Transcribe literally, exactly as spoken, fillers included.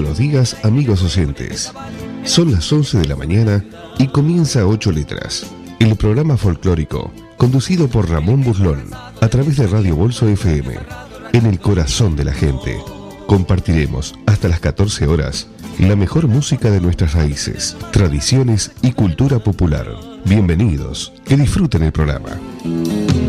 buenos días, amigos oyentes. Son las once de la mañana y comienza Ocho Letras, el programa folclórico conducido por Ramón Burlón a través de Radio Bolso F M. En el corazón de la gente compartiremos hasta las catorce horas la mejor música de nuestras raíces, tradiciones y cultura popular. Bienvenidos, que disfruten el programa.